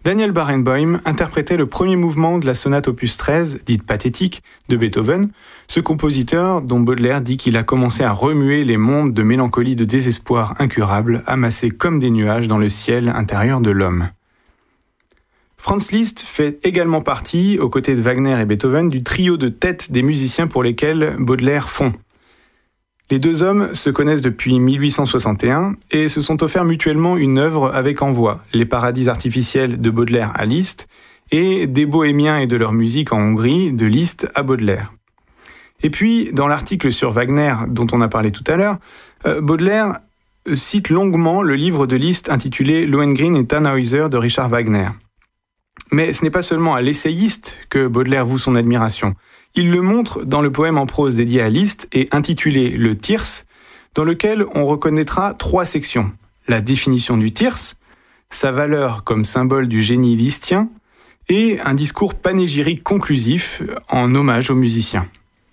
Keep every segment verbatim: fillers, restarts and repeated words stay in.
Daniel Barenboim interprétait le premier mouvement de la sonate opus treize, dite pathétique, de Beethoven, ce compositeur dont Baudelaire dit qu'il a commencé à remuer les mondes de mélancolie de désespoir incurable, amassés comme des nuages dans le ciel intérieur de l'homme. Franz Liszt fait également partie, aux côtés de Wagner et Beethoven, du trio de tête des musiciens pour lesquels Baudelaire fond. Les deux hommes se connaissent depuis mille huit cent soixante et un et se sont offerts mutuellement une œuvre avec envoi, Les paradis artificiels de Baudelaire à Liszt et Des bohémiens et de leur musique en Hongrie de Liszt à Baudelaire. Et puis, dans l'article sur Wagner dont on a parlé tout à l'heure, euh, Baudelaire cite longuement le livre de Liszt intitulé Lohengrin et Tannhäuser de Richard Wagner. Mais ce n'est pas seulement à l'essayiste que Baudelaire voue son admiration. Il le montre dans le poème en prose dédié à Liszt et intitulé Le Tierce, dans lequel on reconnaîtra trois sections. La définition du Tierce, sa valeur comme symbole du génie listien et un discours panégyrique conclusif en hommage aux musiciens.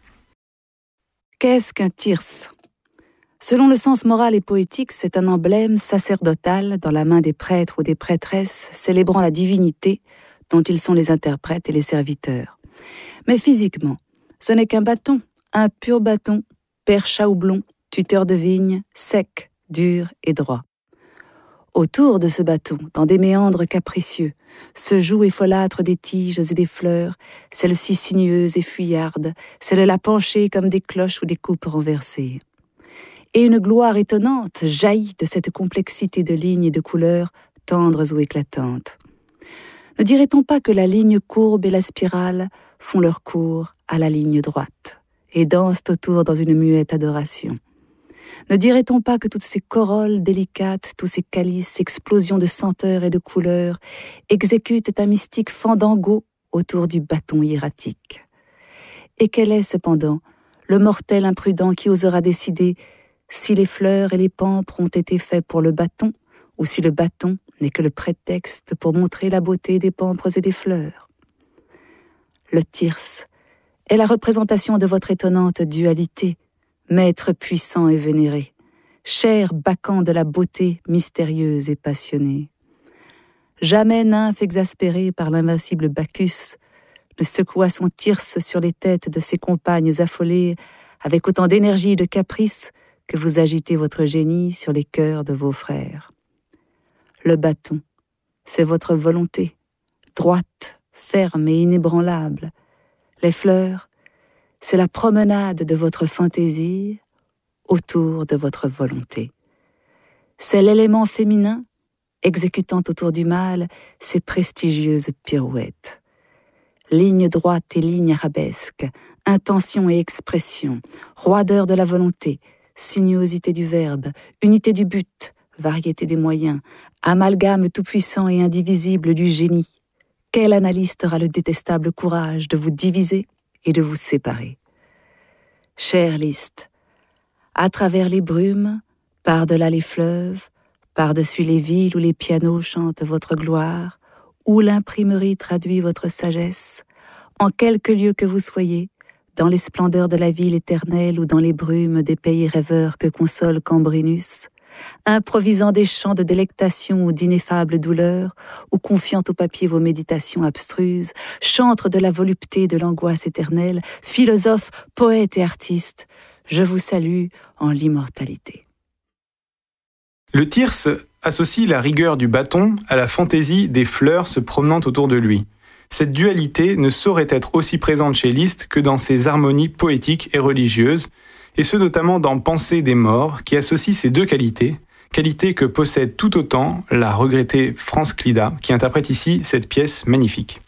Qu'est-ce qu'un Tierce ? Selon le sens moral et poétique, c'est un emblème sacerdotal dans la main des prêtres ou des prêtresses célébrant la divinité dont ils sont les interprètes et les serviteurs. Mais physiquement, ce n'est qu'un bâton, un pur bâton, perche à houblon, tuteur de vigne, sec, dur et droit. Autour de ce bâton, dans des méandres capricieux, se jouent et folâtrent des tiges et des fleurs, celles-ci sinueuses et fuyardes, celles-là penchées comme des cloches ou des coupes renversées. Et une gloire étonnante jaillit de cette complexité de lignes et de couleurs, tendres ou éclatantes. Ne dirait-on pas que la ligne courbe et la spirale font leur cours à la ligne droite et dansent autour dans une muette adoration? Ne dirait-on pas que toutes ces corolles délicates, tous ces calices, explosions de senteurs et de couleurs, exécutent un mystique fandango autour du bâton hiératique? Et quel est cependant le mortel imprudent qui osera décider si les fleurs et les pampres ont été faits pour le bâton ou si le bâton n'est que le prétexte pour montrer la beauté des pampres et des fleurs? Le Tierce est la représentation de votre étonnante dualité, maître puissant et vénéré, cher bacchant de la beauté mystérieuse et passionnée. Jamais nymphe exaspérée par l'invincible Bacchus ne secoua son Tierce sur les têtes de ses compagnes affolées avec autant d'énergie et de caprice que vous agitez votre génie sur les cœurs de vos frères. Le bâton, c'est votre volonté, droite, ferme et inébranlable. Les fleurs, c'est la promenade de votre fantaisie autour de votre volonté. C'est l'élément féminin exécutant autour du mâle ses prestigieuses pirouettes. Ligne droite et ligne arabesque, intention et expression, roideur de la volonté, sinuosité du verbe, unité du but, variété des moyens, amalgame tout-puissant et indivisible du génie. Quel analyste aura le détestable courage de vous diviser et de vous séparer? Cher Liszt, à travers les brumes, par-delà les fleuves, par-dessus les villes où les pianos chantent votre gloire, où l'imprimerie traduit votre sagesse, en quelque lieu que vous soyez, dans les splendeurs de la ville éternelle ou dans les brumes des pays rêveurs que console Cambrinus, improvisant des chants de délectation ou d'ineffables douleurs, ou confiant au papier vos méditations abstruses, chantre de la volupté de l'angoisse éternelle, philosophe, poète et artiste, je vous salue en l'immortalité. Le Tierce associe la rigueur du bâton à la fantaisie des fleurs se promenant autour de lui. Cette dualité ne saurait être aussi présente chez Liszt que dans ses harmonies poétiques et religieuses, et ce notamment dans Pensée des morts, qui associe ces deux qualités, qualités que possède tout autant la regrettée France Clida, qui interprète ici cette pièce magnifique.